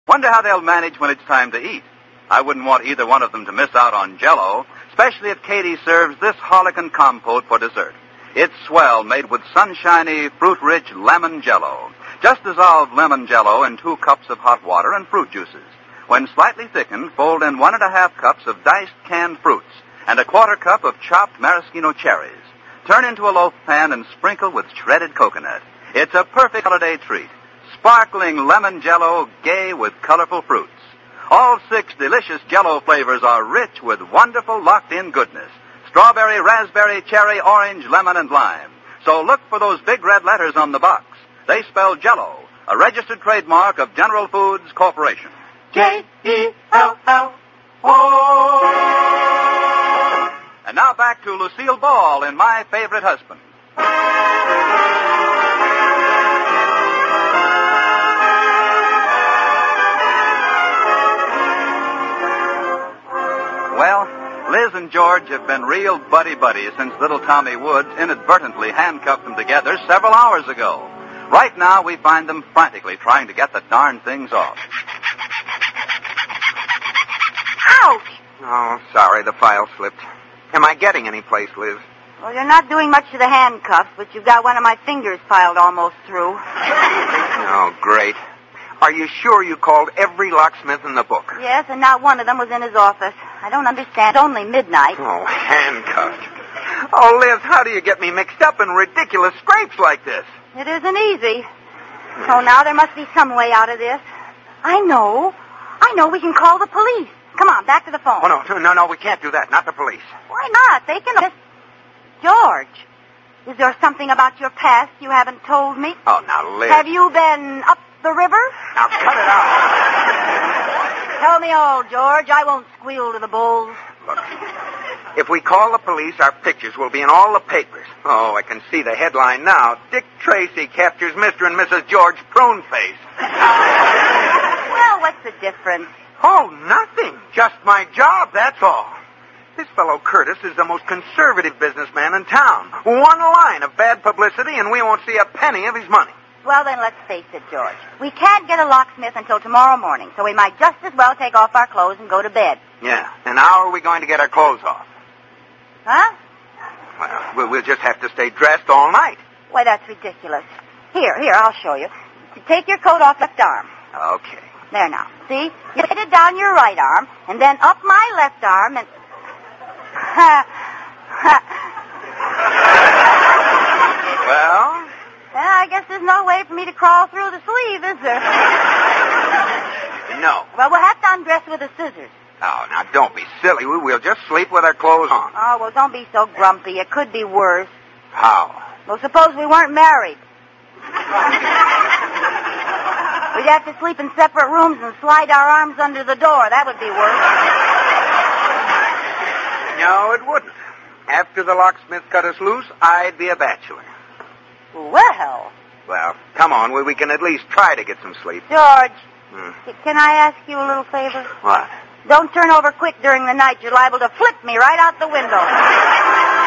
Wonder how they'll manage when it's time to eat. I wouldn't want either one of them to miss out on Jell-O, especially if Katie serves this Harlequin compote for dessert. It's swell, made with sunshiny, fruit-rich lemon Jell-O. Just dissolve lemon Jell-O in 2 cups of hot water and fruit juices. When slightly thickened, fold in 1½ cups of diced canned fruits and 1/4 cup of chopped maraschino cherries. Turn into a loaf pan and sprinkle with shredded coconut. It's a perfect holiday treat. Sparkling lemon Jell-O, gay with colorful fruits. All 6 delicious Jell-O flavors are rich with wonderful locked-in goodness. Strawberry, raspberry, cherry, orange, lemon, and lime. So look for those big red letters on the box. They spell Jell-O, a registered trademark of General Foods Corporation. J-E-L-L-O. And now back to Lucille Ball in My Favorite Husband. Well, Liz and George have been real buddy-buddies since little Tommy Woods inadvertently handcuffed them together several hours ago. Right now, we find them frantically trying to get the darn things off. Ouch! Oh, sorry, the file slipped. Am I getting any place, Liz? Well, you're not doing much to the handcuffs, but you've got one of my fingers filed almost through. Oh, great. Are you sure you called every locksmith in the book? Yes, and not one of them was in his office. I don't understand. It's only midnight. Oh, handcuffed. Oh, Liz, how do you get me mixed up in ridiculous scrapes like this? It isn't easy. So now there must be some way out of this. I know. We can call the police. Come on, back to the phone. Oh, no, we can't do that. Not the police. Why not? They can... George, is there something about your past you haven't told me? Oh, now, Liz. Have you been up the river? Now, cut it out. Tell me all, George. I won't squeal to the bulls. Look, if we call the police, our pictures will be in all the papers. Oh, I can see the headline now. Dick Tracy captures Mr. and Mrs. George Pruneface. Well, what's the difference? Oh, nothing. Just my job, that's all. This fellow Curtis is the most conservative businessman in town. One line of bad publicity and we won't see a penny of his money. Well, then let's face it, George. We can't get a locksmith until tomorrow morning, so we might just as well take off our clothes and go to bed. Yeah, and how are we going to get our clothes off? Huh? Well, we'll just have to stay dressed all night. Why, that's ridiculous. Here, I'll show you. Take your coat off left arm. Okay. There now. See? You put it down your right arm, and then up my left arm, and... Well? I guess there's no way for me to crawl through the sleeve, is there? No. Well, we'll have to undress with the scissors. Oh, now, don't be silly. We'll just sleep with our clothes on. Oh, well, don't be so grumpy. It could be worse. How? Well, suppose we weren't married. We'd have to sleep in separate rooms and slide our arms under the door. That would be worse. No, it wouldn't. After the locksmith cut us loose, I'd be a bachelor. Well, come on. We can at least try to get some sleep. George, can I ask you a little favor? What? Don't turn over quick during the night. You're liable to flip me right out the window.